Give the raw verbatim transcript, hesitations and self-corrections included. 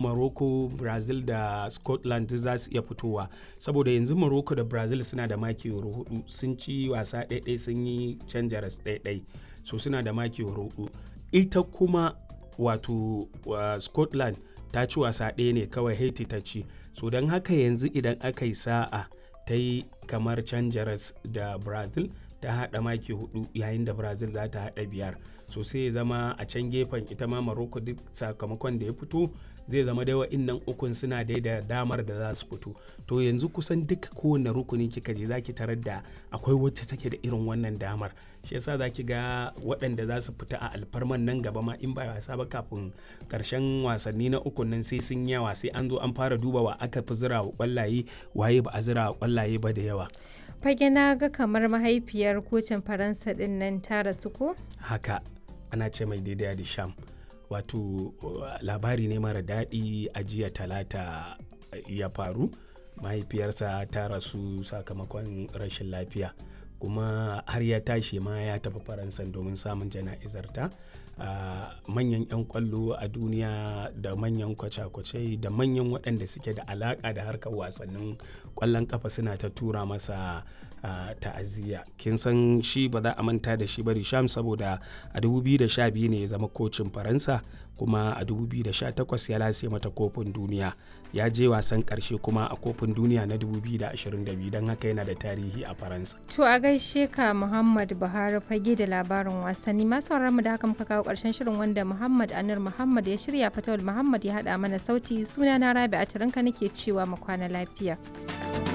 Morocco, Brazil da Scotland za su iya fitowa, saboda yanzu Morocco da Brazil suna da maki hudu, sun ci wasa ɗaiɗai sun yi canja ras ɗaiɗai, so suna da maki hudu. Ita kuma wato uh, Scotland ta ci wasa ɗaya ne kawai, Haiti ta ci, so don haka yanzu idan aka yi sa'a ta yi kamar canja ras da Brazil ta haɗa maki hudu yayin da Brazil za ta haɗa biyar, so sai ya zama a can gefen ita ma Morocco duk sakamakon da ya fito zai zama dai wa'innan ukun suna dai da damar da za su fito. To yanzu kusan duka kowane rukuni kika je zaki tarar da akwai wacce take da irin wannan damar, shi yasa zaki ga waɗanda za su fita a alfarman nan gaba ma in ba wasa ba kafin karshen wasanni na ukun nan sai sun yawa, sai an zo an fara duba wa aka fi zira wa kwallaye waye ba a zira wa kwallaye ba da yawa. Fage na ga kamar mahaifiyar kocin Faransa din nan ta rasu ko? Haka ana ce mai Didier Deschamps, wato labari ne mara daɗi a jiya talata ya faru. Mahaifiyarsa ta rasu sakamakon rashin lafiya, kuma har ya tashi ma ya tafi Faransa domin samun jana'izarta. Uh, manyan 'yan kwallo a duniya da manyan kwace-kwace da manyan waɗanda suke da alaƙa da harkar wasannin ƙwallon ƙafa suna ta tura masa uh, ta'aziyya. Kin san shi ba za a manta da shi ba Deschamps, saboda a dubu biyu da sha biyu ne ya zama kocin Faransa, kuma a dubu biyu da sha takwas ya lase mata kofin duniya, ya je wasan ƙarshe kuma a kofin duniya na dubu biyu da ashirin da biyu, don haka yana da tarihi a Faransa. To a gaishe ka Muhammad Buhari Fage da labarin wasanni. Masu mu da haka muka kawo ƙarshen shirin, wanda Muhammad Anur Muhammad ya shirya, Fatawul Muhammad ya haɗa mana sauti. Suna na Rabi'a Tarinka nake cewa mu kwana lafiya.